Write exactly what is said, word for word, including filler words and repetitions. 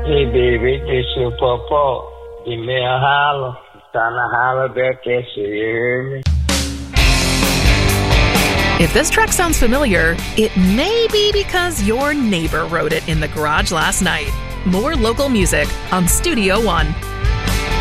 Hey baby, this your papa. Give me a holler. Trying to holler back at you, you hear me? If this track sounds familiar, it may be because your neighbor wrote it in the garage last night. More local music on Studio One.